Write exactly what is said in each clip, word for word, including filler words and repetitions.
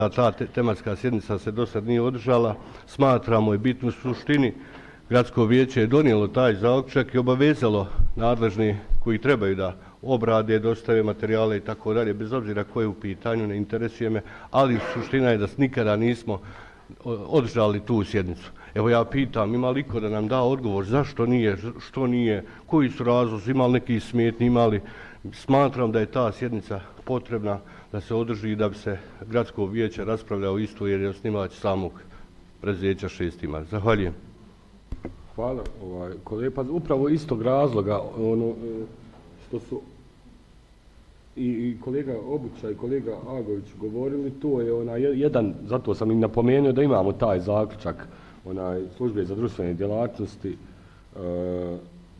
ta tematska sjednica se do sad nije održala. Smatramo je bitno u suštini. Gradsko vijeće je donijelo taj zaključak i obavezalo nadležni koji trebaju da obrade, dostave materijale i tako dalje, bez obzira koje je u pitanju, ne interesuje me, ali suština je da nikada nismo održali tu sjednicu. Evo ja pitam, ima li iko da nam da odgovor zašto nije, što nije, koji su razlozi, ima li neki smetnji, imali. Smatram da je ta sjednica potrebna da se održi i da bi se gradsko vijeće raspravljao isto jer je osnivač samog preduzeća Šesti mart. Zahvaljujem. Hvala, ovaj, kolega. Pa upravo istog razloga, ono, što su i, i kolega Obuća i kolega Agović govorili, to je onaj jedan, zato sam i napomenuo da imamo taj zaključak onaj službe za društvene djelatnosti e,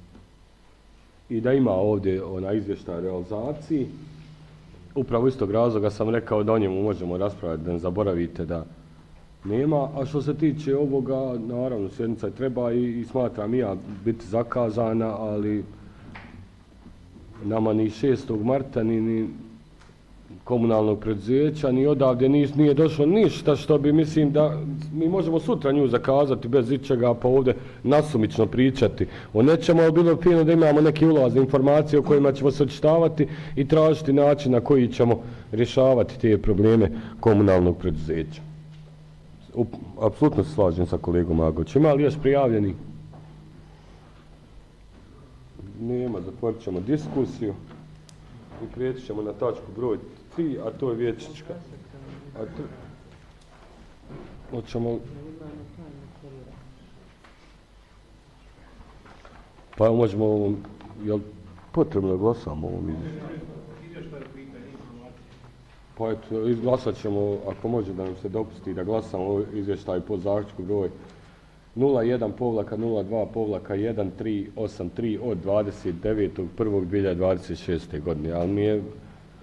i da ima ovdje onaj izvještaj realizaciji. Upravo istog razloga sam rekao da o njemu možemo raspraviti, da ne zaboravite da nema. A što se tiče ovoga, naravno, sjednica treba i, i smatram i ja biti zakazana, ali nama ni šestog marta, ni, ni komunalnog preduzeća, ni odavde nije, nije došlo ništa što bi, mislim da mi možemo sutra nju zakazati bez ičega, pa ovdje nasumično pričati o nečemu, ali bilo fino da imamo neke ulazne informacije o kojima ćemo se očitavati i tražiti način na koji ćemo rješavati te probleme komunalnog preduzeća. Apsolutno se slažem sa kolegom Agovićem. Ima li još prijavljeni? Nema, zatvorit ćemo diskusiju i prijeći ćemo na tačku broj tri, a to je vijećnička. A to... Hoćemo... Pa možemo ovom... Jel potrebno da glasamo ovom izvještaju? Pa eto, izglasat ćemo, ako može da nam se dopusti da glasamo ovo izvještaju po zaključku broj nula jedan povlaka nula dva povlaka jedan tri osam tri od dvadeset devetog prvog dvije hiljade dvadeset šeste. godine, ali mi je...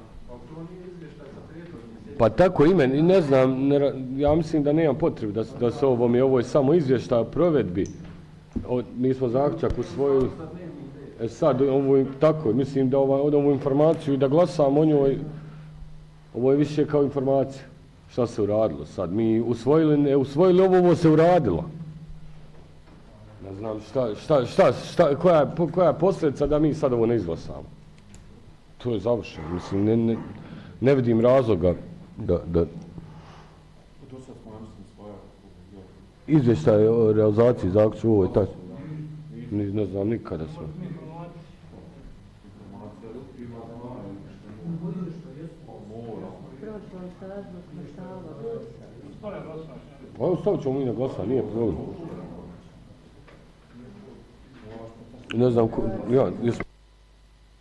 Pa tako ime, ne znam, ne, ja mislim da nemam potrebu da, da se ovo mi, ovo je samo izvještaj o provedbi. O, mi smo zaključak usvojili. E sad, ovo, tako, mislim da ova, od ovu informaciju i da glasamo o njoj, ovo je više kao informacija. Šta se uradilo sad? Mi usvojili, ne usvojili ovo, ovo se uradilo. Ne znam šta, šta, šta, šta, koja, koja je posljedica da mi sad ovo ne izglasamo. To je završeno. Mislim, ne, ne, ne vidim razloga da... da... Izvještaj o realizaciji zaključka, ovo je taj... Ne, ne znam, nikada smo. Ovo stavit ćemo mi na glasa, nije problem. Ne znam, ko, ja, jesmo.